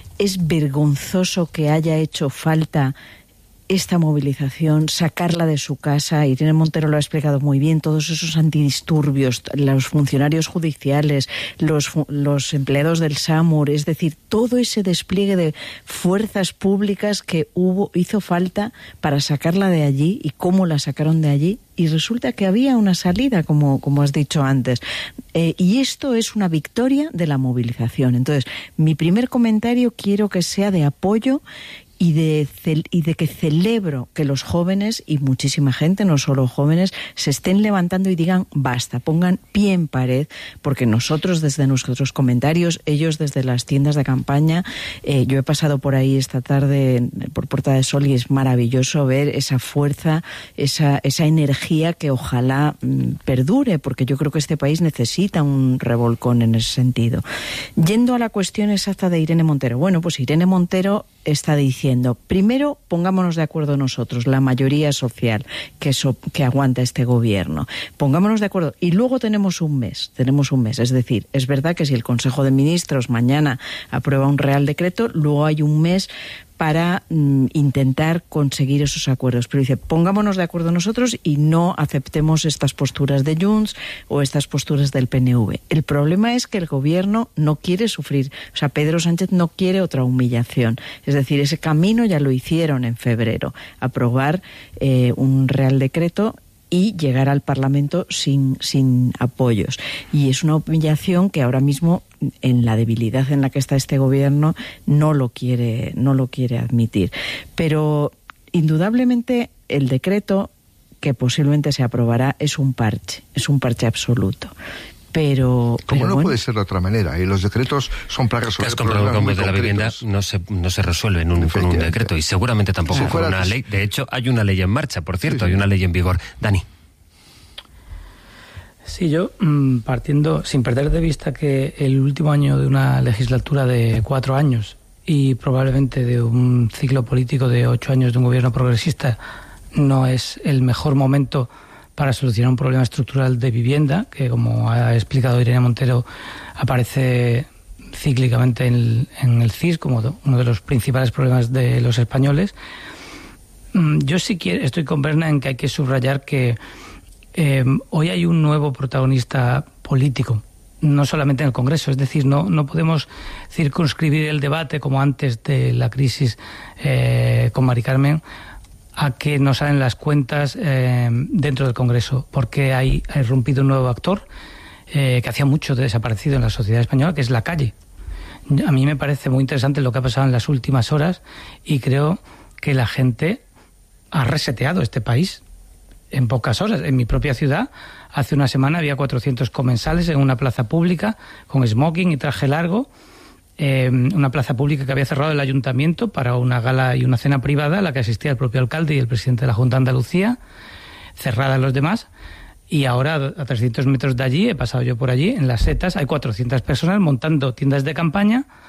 Speaker 4: Es vergonzoso que haya hecho falta esta movilización, sacarla de su casa. Irene Montero lo ha explicado muy bien, todos esos antidisturbios, los funcionarios judiciales, los, los empleados del SAMUR, es decir, todo ese despliegue de fuerzas públicas que hubo, hizo falta para sacarla de allí, y cómo la sacaron de allí. Y resulta que había una salida, como, como has dicho antes. Eh, y esto es una victoria de la movilización. Entonces, mi primer comentario quiero que sea de apoyo y de, y de que celebro que los jóvenes, y muchísima gente, no solo jóvenes, se estén levantando y digan basta, pongan pie en pared, porque nosotros desde nuestros comentarios, ellos desde las tiendas de campaña, eh, yo he pasado por ahí esta tarde por Puerta de Sol y es maravilloso ver esa fuerza, esa, esa energía que ojalá mmm, perdure, porque yo creo que este país necesita un revolcón en ese sentido. Yendo a la cuestión exacta de Irene Montero, bueno, pues Irene Montero está diciendo, primero pongámonos de acuerdo nosotros, la mayoría social que, so, que aguanta este gobierno, pongámonos de acuerdo, y luego tenemos un mes, tenemos un mes, es decir, es verdad que si el Consejo de Ministros mañana aprueba un Real Decreto, luego hay un mes para mm, intentar conseguir esos acuerdos. Pero dice, pongámonos de acuerdo nosotros y no aceptemos estas posturas de Junts o estas posturas del P N V. El problema es que el gobierno no quiere sufrir, o sea, Pedro Sánchez no quiere otra humillación. Es decir, ese camino ya lo hicieron en febrero, aprobar eh, un Real Decreto y llegar al Parlamento sin, sin apoyos. Y es una humillación que ahora mismo, en la debilidad en la que está este gobierno, no lo quiere, no lo quiere admitir. Pero indudablemente el decreto que posiblemente se aprobará es un parche, es un parche absoluto. Pero,
Speaker 32: como
Speaker 4: pero
Speaker 32: no
Speaker 4: bueno.
Speaker 32: puede ser de otra manera, y los decretos son para resolver problemas
Speaker 1: como
Speaker 32: muy
Speaker 1: de la vivienda no se no se resuelve en un, con un decreto, y seguramente tampoco
Speaker 32: si
Speaker 1: con una
Speaker 32: que...
Speaker 1: ley. De hecho, hay una ley en marcha, por cierto, sí, sí. hay una ley en vigor. Dani.
Speaker 5: Sí, yo mmm, partiendo, sin perder de vista que el último año de una legislatura de cuatro años y probablemente de un ciclo político de ocho años de un gobierno progresista no es el mejor momento para solucionar un problema estructural de vivienda, que como ha explicado Irene Montero, aparece cíclicamente en el, en el C I S como uno de los principales problemas de los españoles. Yo sí quiero, estoy con Berna en que hay que subrayar que eh, hoy hay un nuevo protagonista político, no solamente en el Congreso, es decir, no, no podemos circunscribir el debate como antes de la crisis eh, con Mari Carmen a que no salen las cuentas eh, dentro del Congreso, porque hay, ha irrumpido un nuevo actor eh, que hacía mucho de desaparecido en la sociedad española, que es la calle. A mí me parece muy interesante lo que ha pasado en las últimas horas y creo que la gente ha reseteado este país en pocas horas. En mi propia ciudad, hace una semana había cuatrocientos comensales en una plaza pública con smoking y traje largo, Eh, una plaza pública que había cerrado el ayuntamiento para una gala y una cena privada a la que asistía el propio alcalde y el presidente de la Junta de Andalucía, cerrada los demás, y ahora a trescientos metros de allí, he pasado yo por allí, en Las Setas, hay cuatrocientas personas montando tiendas de campaña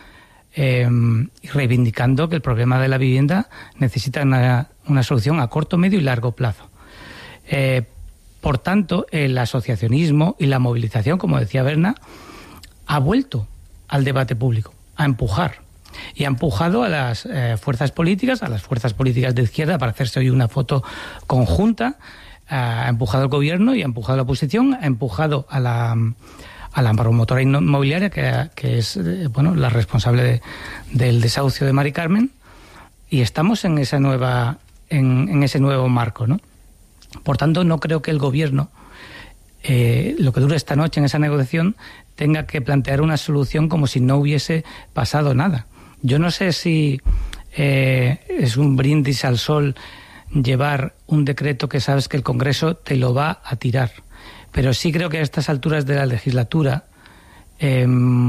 Speaker 5: eh, reivindicando que el problema de la vivienda necesita una, una solución a corto, medio y largo plazo. Eh, por tanto, el asociacionismo y la movilización, como decía Berna, ha vuelto al debate público, a empujar. Y ha empujado a las eh, fuerzas políticas, a las fuerzas políticas de izquierda, para hacerse hoy una foto conjunta. Ha empujado al gobierno y ha empujado a la oposición, ha empujado a la, a la promotora inmobiliaria, que, que es eh, bueno, la responsable de, del desahucio de Mari Carmen, y estamos en esa nueva, en, en ese nuevo marco, ¿no? Por tanto, no creo que el gobierno, eh, lo que dure esta noche en esa negociación, tenga que plantear una solución como si no hubiese pasado nada. Yo no sé si eh, es un brindis al sol llevar un decreto que sabes que el Congreso te lo va a tirar, pero sí creo que a estas alturas de la legislatura, eh,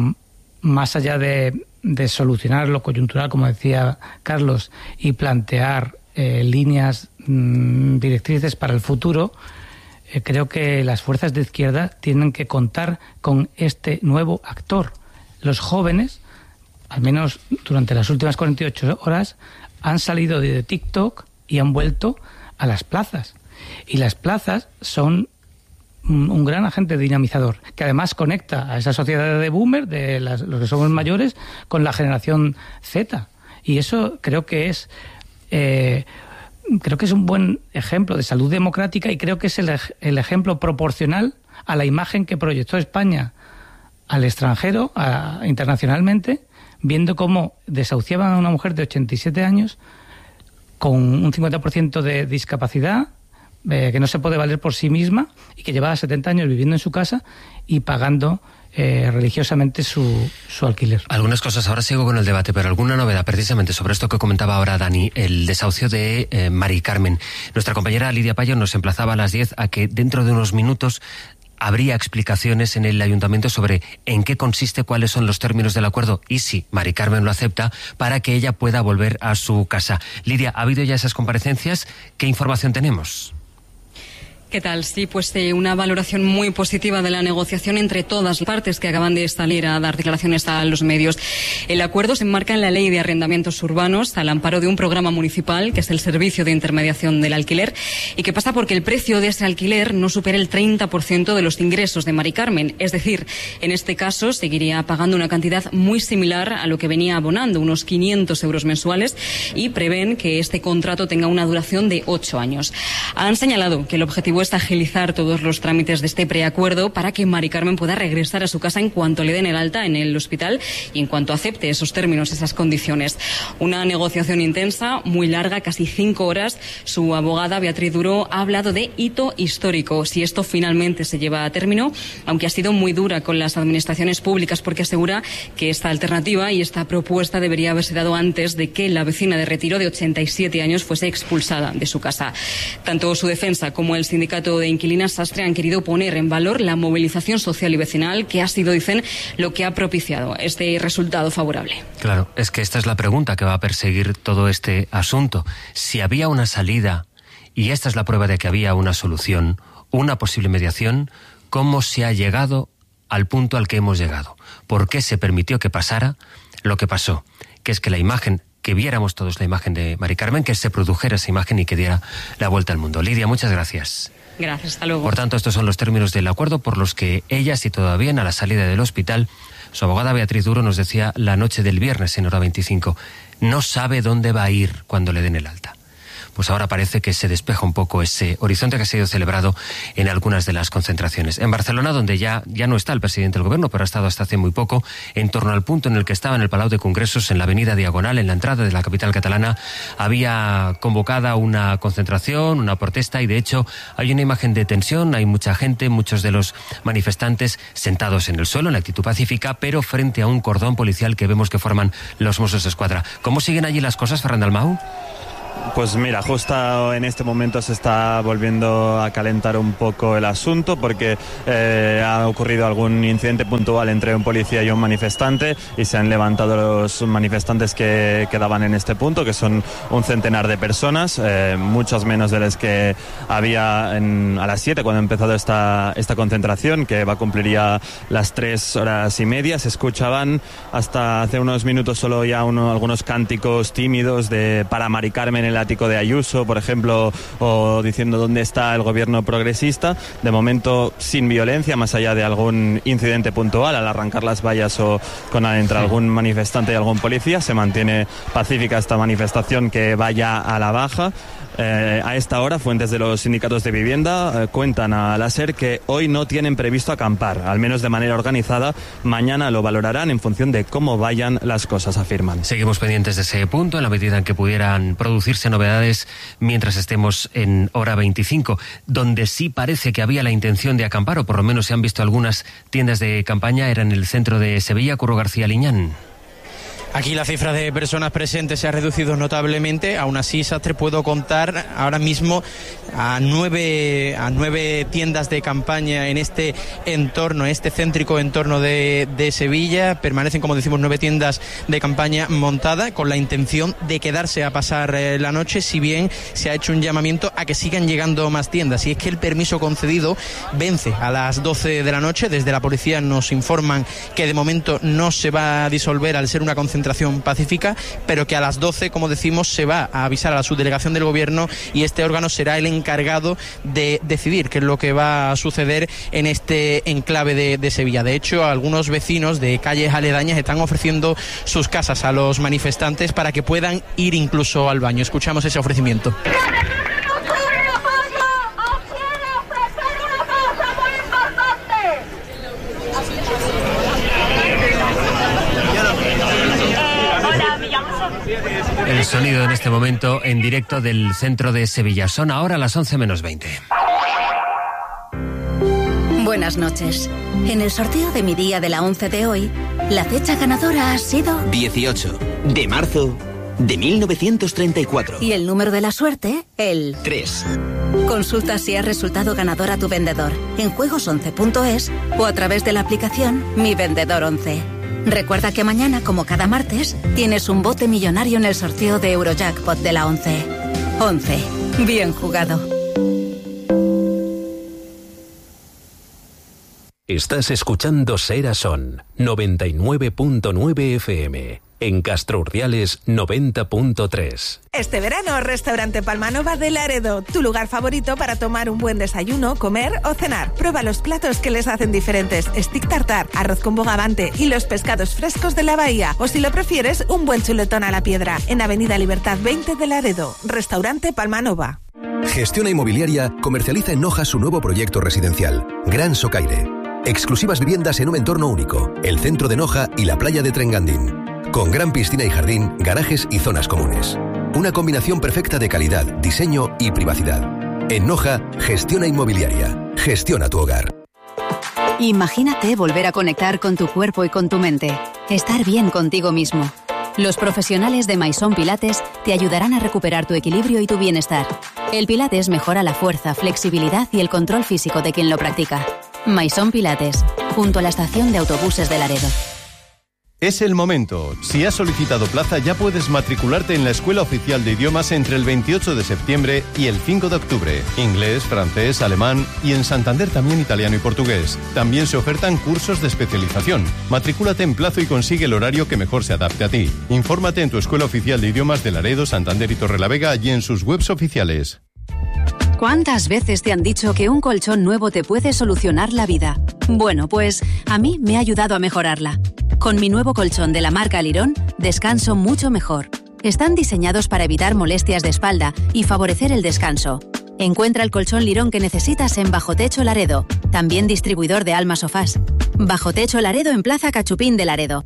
Speaker 5: más allá de, de solucionar lo coyuntural, como decía Carlos, y plantear eh, líneas mmm, directrices para el futuro, eh, creo que las fuerzas de izquierda tienen que contar con este nuevo actor. Los jóvenes, al menos durante las últimas cuarenta y ocho horas, han salido de TikTok y han vuelto a las plazas. Y las plazas son un, un gran agente dinamizador, que además conecta a esa sociedad de boomer, de las, los que somos mayores, con la generación Z. Y eso creo que es eh, creo que es un buen ejemplo de salud democrática, y creo que es el, el ejemplo proporcional a la imagen que proyectó España al extranjero, a, internacionalmente, viendo cómo desahuciaban a una mujer de ochenta y siete años con un cincuenta por ciento de discapacidad, eh, que no se puede valer por sí misma y que llevaba setenta años viviendo en su casa y pagando eh, religiosamente su, su alquiler.
Speaker 1: Algunas cosas, ahora sigo con el debate, pero alguna novedad precisamente sobre esto que comentaba ahora Dani, el desahucio de eh, Mari Carmen. Nuestra compañera Lidia Payo nos emplazaba a las diez a que dentro de unos minutos habría explicaciones en el ayuntamiento sobre en qué consiste, cuáles son los términos del acuerdo y si Mari Carmen lo acepta para que ella pueda volver a su casa. Lidia, ¿ha habido ya esas comparecencias? ¿Qué información tenemos?
Speaker 2: ¿Qué tal? Sí, pues eh, una valoración muy positiva de la negociación entre todas las partes que acaban de salir a dar declaraciones a los medios. El acuerdo se enmarca en la Ley de Arrendamientos Urbanos al amparo de un programa municipal, que es el Servicio de Intermediación del Alquiler, y que pasa porque el precio de ese alquiler no supera el treinta por ciento de los ingresos de Mari Carmen. Es decir, en este caso seguiría pagando una cantidad muy similar a lo que venía abonando, unos quinientos euros mensuales, y prevén que este contrato tenga una duración de ocho años. Han señalado que el objetivo es agilizar todos los trámites de este preacuerdo para que Mari Carmen pueda regresar a su casa en cuanto le den el alta en el hospital y en cuanto acepte esos términos, esas condiciones. Una negociación intensa, muy larga, casi cinco horas. Su abogada, Beatriz Duro, ha hablado de hito histórico si esto finalmente se lleva a término, aunque ha sido muy dura con las administraciones públicas porque asegura que esta alternativa y esta propuesta debería haberse dado antes de que la vecina de Retiro de ochenta y siete años fuese expulsada de su casa. Tanto su defensa como el sindicato de inquilinas Sastre han querido poner en valor la movilización social y vecinal que ha sido, dicen, lo que ha propiciado este resultado favorable.
Speaker 1: Claro, es que esta es la pregunta que va a perseguir todo este asunto. Si había una salida, y esta es la prueba de que había una solución, una posible mediación, ¿cómo se ha llegado al punto al que hemos llegado? ¿Por qué se permitió que pasara lo que pasó? Que es que la imagen, que viéramos todos la imagen de Mari Carmen, que se produjera esa imagen y que diera la vuelta al mundo. Lidia, muchas gracias.
Speaker 2: Gracias, hasta luego.
Speaker 1: Por tanto, estos son los términos del acuerdo por los que ella, si todavía a la salida del hospital, su abogada Beatriz Duro nos decía la noche del viernes en hora veinticinco, no sabe dónde va a ir cuando le den el alta. Pues ahora parece que se despeja un poco ese horizonte que ha sido celebrado en algunas de las concentraciones. En Barcelona, donde ya, ya no está el presidente del gobierno, pero ha estado hasta hace muy poco, en torno al punto en el que estaba en el Palau de Congresos, en la avenida Diagonal, en la entrada de la capital catalana, había convocada una concentración, una protesta, y de hecho hay una imagen de tensión, hay mucha gente, muchos de los manifestantes sentados en el suelo, en actitud pacífica, pero frente a un cordón policial que vemos que forman los Mossos d'Esquadra. ¿Cómo siguen allí las cosas, Ferran Dalmau?
Speaker 6: Pues mira, justo en este momento se está volviendo a calentar un poco el asunto porque eh, ha ocurrido algún incidente puntual entre un policía y un manifestante y se han levantado los manifestantes que quedaban en este punto, que son un centenar de personas, eh, muchas menos de las que había en, a las siete cuando ha empezado esta, esta concentración, que va a cumplir ya las tres horas y media. Se escuchaban hasta hace unos minutos solo ya uno, algunos cánticos tímidos de para Mari Carmen en el ático de Ayuso, por ejemplo, o diciendo dónde está el gobierno progresista. De momento sin violencia, más allá de algún incidente puntual al arrancar las vallas o con entre algún manifestante y algún policía. Se mantiene pacífica esta manifestación que vaya a la baja. Eh, a esta hora, fuentes de los sindicatos de vivienda eh, cuentan a la SER que hoy no tienen previsto acampar, al menos de manera organizada. Mañana lo valorarán en función de cómo vayan las cosas, afirman.
Speaker 1: Seguimos pendientes de ese punto, en la medida en que pudieran producirse novedades mientras estemos en hora veinticinco, donde sí parece que había la intención de acampar, o por lo menos se han visto algunas tiendas de campaña, era en el centro de Sevilla. Curro García Liñán.
Speaker 7: Aquí la cifra de personas presentes se ha reducido notablemente. Aún así, Sastre, puedo contar ahora mismo a nueve, a nueve tiendas de campaña en este entorno, este céntrico entorno de, de Sevilla. Permanecen, como decimos, nueve tiendas de campaña montadas con la intención de quedarse a pasar eh, la noche, si bien se ha hecho un llamamiento a que sigan llegando más tiendas. Y es que el permiso concedido vence a las doce de la noche. Desde la policía nos informan que de momento no se va a disolver al ser una concentración pacífica, pero que a las doce, como decimos, se va a avisar a la subdelegación del gobierno y este órgano será el encargado de decidir qué es lo que va a suceder en este enclave de, de Sevilla. De hecho, algunos vecinos de calles aledañas están ofreciendo sus casas a los manifestantes para que puedan ir incluso al baño. Escuchamos ese ofrecimiento.
Speaker 1: El sonido en este momento en directo del centro de Sevilla. Son ahora las once menos veinte.
Speaker 8: Buenas noches. En el sorteo de mi día de la once de hoy, la fecha ganadora ha sido
Speaker 9: dieciocho de marzo de mil novecientos treinta y cuatro.
Speaker 8: Y el número de la suerte, el
Speaker 9: tres.
Speaker 8: Consulta si has resultado ganador a tu vendedor en juegos once punto es o a través de la aplicación Mi Vendedor once. Recuerda que mañana, como cada martes, tienes un bote millonario en el sorteo de Eurojackpot de la once. once. Bien jugado.
Speaker 10: Estás escuchando Sera Son, noventa y nueve punto nueve F M. En Castro Urdiales, noventa punto tres.
Speaker 11: Este verano, Restaurante Palmanova de Laredo, tu lugar favorito para tomar un buen desayuno, comer o cenar. Prueba los platos que les hacen diferentes: stick tartar, arroz con bogavante y los pescados frescos de la bahía. O si lo prefieres, un buen chuletón a la piedra. En Avenida Libertad veinte de Laredo, Restaurante Palmanova.
Speaker 12: Gestiona Inmobiliaria comercializa en Noja su nuevo proyecto residencial, Gran Socaire. Exclusivas viviendas en un entorno único, el centro de Noja y la playa de Trengandín. Con gran piscina y jardín, garajes y zonas comunes. Una combinación perfecta de calidad, diseño y privacidad. En Noja, Gestiona Inmobiliaria. Gestiona tu hogar.
Speaker 13: Imagínate volver a conectar con tu cuerpo y con tu mente. Estar bien contigo mismo. Los profesionales de Maison Pilates te ayudarán a recuperar tu equilibrio y tu bienestar. El Pilates mejora la fuerza, flexibilidad y el control físico de quien lo practica. Maison Pilates, junto a la estación de autobuses de Laredo.
Speaker 14: Es el momento. Si has solicitado plaza, ya puedes matricularte en la Escuela Oficial de Idiomas entre el veintiocho de septiembre y el cinco de octubre. Inglés, francés, alemán y en Santander también italiano y portugués. También se ofertan cursos de especialización. Matricúlate en plazo y consigue el horario que mejor se adapte a ti. Infórmate en tu Escuela Oficial de Idiomas de Laredo, Santander y Torrelavega y en sus webs oficiales.
Speaker 13: ¿Cuántas veces te han dicho que un colchón nuevo te puede solucionar la vida? Bueno, pues a mí me ha ayudado a mejorarla. Con mi nuevo colchón de la marca Lirón, descanso mucho mejor. Están diseñados para evitar molestias de espalda y favorecer el descanso. Encuentra el colchón Lirón que necesitas en Bajo Techo Laredo, también distribuidor de Alma Sofás. Bajo Techo Laredo en Plaza Cachupín de Laredo.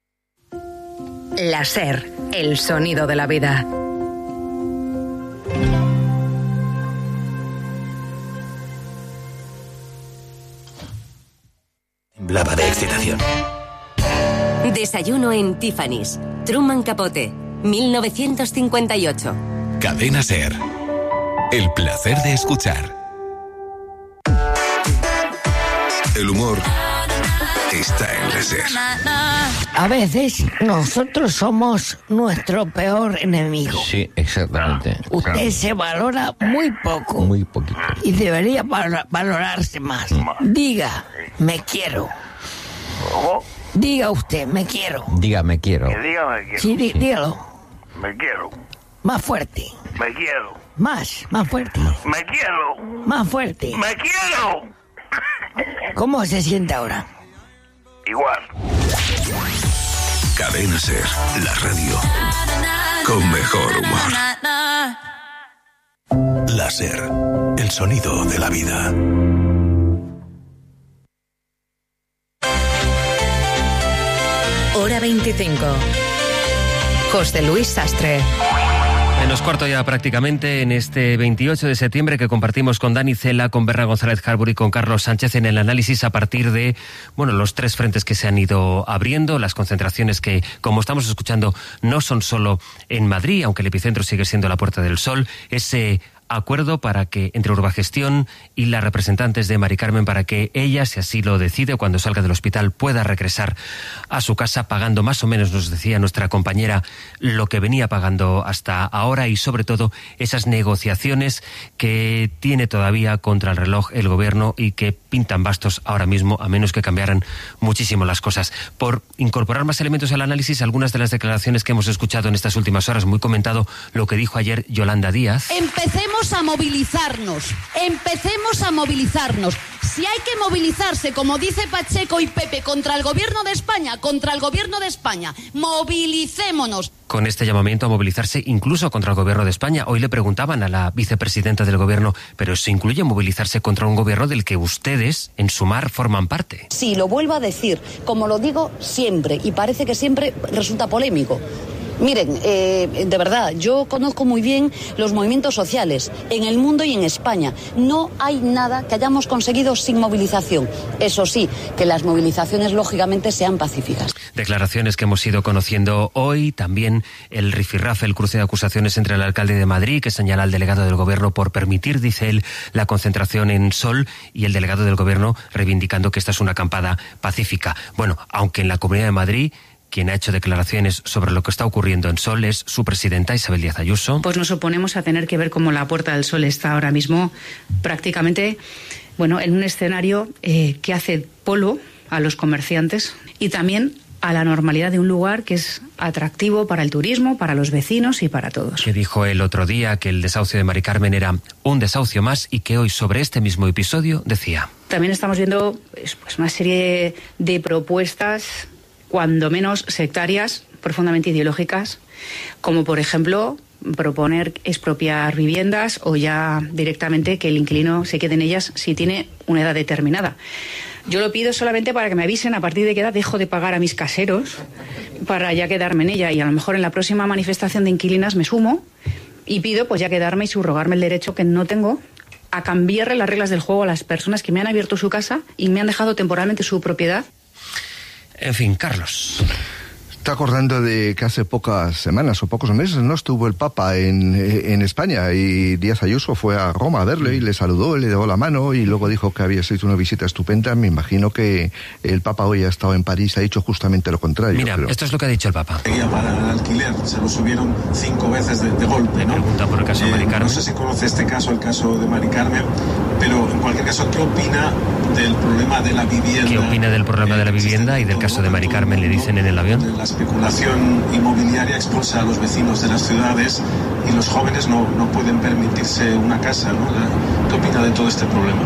Speaker 3: La SER, el sonido de la vida.
Speaker 31: Temblaba de excitación.
Speaker 3: Desayuno en Tiffany's. Truman Capote, mil novecientos cincuenta y ocho.
Speaker 20: Cadena SER. El placer de escuchar. El humor está en la SER.
Speaker 15: A veces nosotros somos nuestro peor enemigo.
Speaker 16: Sí, exactamente.
Speaker 15: Usted
Speaker 16: Claro.
Speaker 15: se valora muy poco.
Speaker 16: Muy poquito.
Speaker 15: Y debería val- valorarse más. Diga, me quiero. Diga usted, me quiero.
Speaker 16: Diga, me quiero.
Speaker 17: Que diga me quiero.
Speaker 15: Sí, dí- dígalo.
Speaker 17: Me quiero.
Speaker 15: Más fuerte.
Speaker 17: Me quiero.
Speaker 15: Más, más fuerte.
Speaker 17: Me quiero.
Speaker 15: Más fuerte.
Speaker 17: Me quiero.
Speaker 15: ¿Cómo se siente ahora?
Speaker 17: Igual.
Speaker 20: Cadena SER, la radio con mejor humor. La SER, el sonido de la vida.
Speaker 3: Hora veinticinco. José Luis Sastre.
Speaker 1: Menos cuarto ya prácticamente en este veintiocho de septiembre que compartimos con Dani Cela, con Berra González Harbury y con Carlos Sánchez en el análisis a partir de, bueno, los tres frentes que se han ido abriendo, las concentraciones que, como estamos escuchando, no son solo en Madrid, aunque el epicentro sigue siendo la Puerta del Sol, ese acuerdo para que entre Urbagestión y las representantes de Mari Carmen para que ella, si así lo decide, cuando salga del hospital pueda regresar a su casa pagando más o menos, nos decía nuestra compañera, lo que venía pagando hasta ahora y sobre todo esas negociaciones que tiene todavía contra el reloj el gobierno y que pintan bastos ahora mismo, a menos que cambiaran muchísimo las cosas. Por incorporar más elementos al análisis, algunas de las declaraciones que hemos escuchado en estas últimas horas, muy comentado lo que dijo ayer Yolanda Díaz.
Speaker 18: Empecemos a movilizarnos, empecemos a movilizarnos. Si hay que movilizarse, como dice Pacheco y Pepe, contra el gobierno de España, contra el gobierno de España, movilicémonos.
Speaker 1: Con este llamamiento a movilizarse incluso contra el gobierno de España. Hoy le preguntaban a la vicepresidenta del gobierno, pero ¿se incluye movilizarse contra un gobierno del que ustedes, en Sumar, forman parte?
Speaker 18: Sí, lo vuelvo a decir, como lo digo siempre, y parece que siempre resulta polémico. Miren, eh, de verdad, yo conozco muy bien los movimientos sociales en el mundo y en España. No hay nada que hayamos conseguido sin movilización. Eso sí, que las movilizaciones lógicamente sean pacíficas.
Speaker 1: Declaraciones que hemos ido conociendo hoy, también el rifirrafe, el cruce de acusaciones entre el alcalde de Madrid, que señala al delegado del gobierno por permitir, dice él, la concentración en Sol, y el delegado del gobierno reivindicando que esta es una acampada pacífica. Bueno, aunque en la Comunidad de Madrid quien ha hecho declaraciones sobre lo que está ocurriendo en Sol es su presidenta Isabel Díaz Ayuso.
Speaker 19: Pues nos oponemos a tener que ver cómo la Puerta del Sol está ahora mismo prácticamente, bueno, en un escenario eh, que hace polo a los comerciantes y también a la normalidad de un lugar que es atractivo para el turismo, para los vecinos y para todos.
Speaker 1: Que dijo el otro día que el desahucio de Mari Carmen era un desahucio más y que hoy sobre este mismo episodio decía.
Speaker 19: También estamos viendo pues, una serie de propuestas cuando menos sectarias, profundamente ideológicas, como por ejemplo proponer expropiar viviendas o ya directamente que el inquilino se quede en ellas si tiene una edad determinada. Yo lo pido solamente para que me avisen a partir de qué edad dejo de pagar a mis caseros para ya quedarme en ella, y a lo mejor en la próxima manifestación de inquilinas me sumo y pido pues ya quedarme y subrogarme el derecho que no tengo a cambiarle las reglas del juego a las personas que me han abierto su casa y me han dejado temporalmente su propiedad.
Speaker 1: En fin, Carlos.
Speaker 32: Está acordando de que hace pocas semanas o pocos meses no estuvo el Papa en, en España y Díaz Ayuso fue a Roma a verle y le saludó, le dio la mano y luego dijo que había sido una visita estupenda. Me imagino que el Papa hoy ha estado en París, ha dicho justamente lo contrario.
Speaker 1: Mira,
Speaker 32: pero...
Speaker 1: esto es lo que ha dicho el Papa.
Speaker 21: Para el alquiler se lo subieron cinco veces de, de golpe, ¿no?
Speaker 1: Pregunta por el caso de
Speaker 21: eh,
Speaker 1: Mari Carmen.
Speaker 21: No sé si conoce este caso, el caso de Mari Carmen, pero en cualquier caso, ¿qué opina del problema de la vivienda?
Speaker 1: ¿Qué opina del problema de la vivienda y del caso de Mari Carmen? Le dicen en el avión.
Speaker 21: La especulación inmobiliaria expulsa a los vecinos de las ciudades y los jóvenes no, no pueden permitirse una casa, ¿no? ¿Qué opina de todo este problema?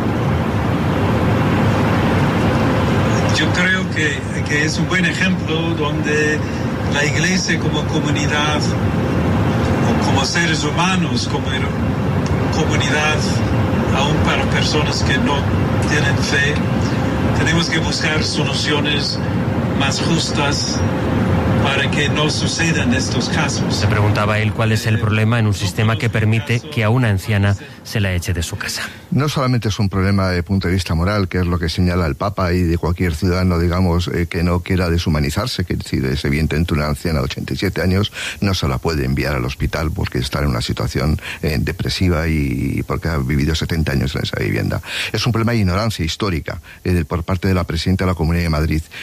Speaker 22: Yo creo que, que es un buen ejemplo donde la Iglesia como comunidad o como seres humanos, como comunidad, aún para personas que no tienen fe, tenemos que buscar soluciones más justas para para que no sucedan estos casos.
Speaker 1: Se preguntaba él cuál es el problema en un sistema que permite que a una anciana se la eche de su casa.
Speaker 32: No solamente es un problema de punto de vista moral, que es lo que señala el Papa y de cualquier ciudadano, digamos, eh, que no quiera deshumanizarse, que si es evidentemente una anciana de ochenta y siete años no se la puede enviar al hospital porque está en una situación eh, depresiva y porque ha vivido setenta años en esa vivienda. Es un problema de ignorancia histórica eh, por parte de la presidenta de la Comunidad de Madrid.